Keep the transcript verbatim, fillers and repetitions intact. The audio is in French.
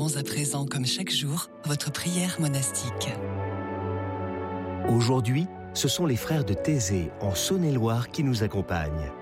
Retrouvons à présent, comme chaque jour, votre prière monastique. Aujourd'hui, ce sont les frères de Thésée, en Saône-et-Loire, qui nous accompagnent.